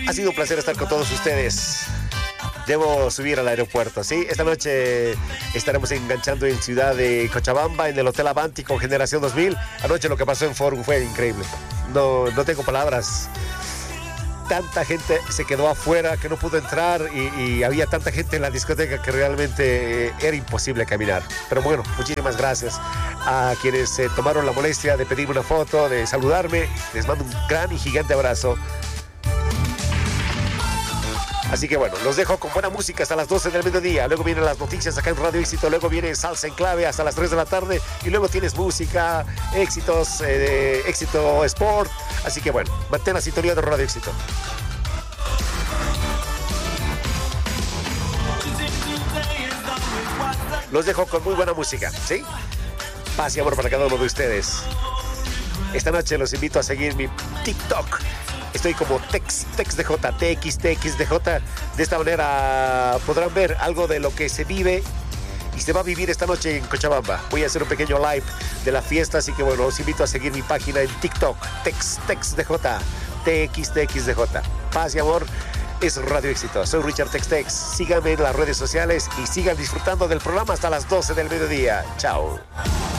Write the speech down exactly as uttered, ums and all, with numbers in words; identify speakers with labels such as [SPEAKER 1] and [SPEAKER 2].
[SPEAKER 1] Ha sido un placer estar con todos ustedes. Debo subir al aeropuerto, ¿sí? Esta noche estaremos enganchando en Ciudad de Cochabamba, en el Hotel Avanti con Generación dos mil. Anoche lo que pasó en Forum fue increíble. No, no tengo palabras. Tanta gente se quedó afuera que no pudo entrar y, y había tanta gente en la discoteca que realmente eh, era imposible caminar. Pero bueno, muchísimas gracias a quienes eh, tomaron la molestia de pedirme una foto, de saludarme. Les mando un gran y gigante abrazo. Así que bueno, los dejo con buena música hasta las doce del mediodía. Luego vienen las noticias acá en Radio Éxito. Luego viene Salsa en Clave hasta las tres de la tarde. Y luego tienes música, éxitos, eh, éxito sport. Así que bueno, mantén la sintonía de Radio Éxito. Los dejo con muy buena música, ¿sí? Paz y amor para cada uno de ustedes. Esta noche los invito a seguir mi TikTok. Estoy como Tex, TexDJ, T X T X D J. De esta manera podrán ver algo de lo que se vive y se va a vivir esta noche en Cochabamba. Voy a hacer un pequeño live de la fiesta, así que bueno, los invito a seguir mi página en TikTok, Tex, TexDJ, T X T X D J. Paz y amor, es Radio Éxito. Soy Richard TexTex. Síganme en las redes sociales y sigan disfrutando del programa hasta las doce del mediodía. Chao.